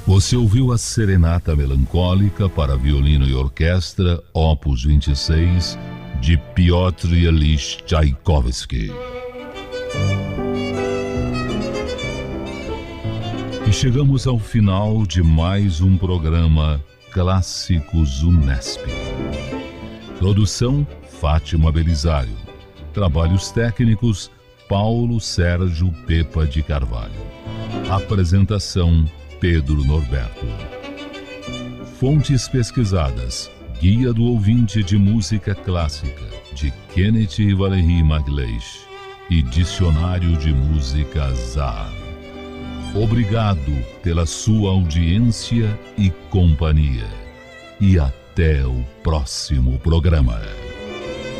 Você ouviu a Serenata Melancólica para violino e orquestra, Opus 26, de Piotr Ilyich Tchaikovsky. E chegamos ao final de mais um programa Clássicos Unesp. Produção, Fátima Belisário. Trabalhos técnicos, Paulo Sérgio Pepa de Carvalho. Apresentação, Pedro Norberto. Fontes pesquisadas: Guia do Ouvinte de Música Clássica, de Kenneth e Valérie Magleix, e Dicionário de Música Zahar. Obrigado pela sua audiência e companhia. E até o próximo programa.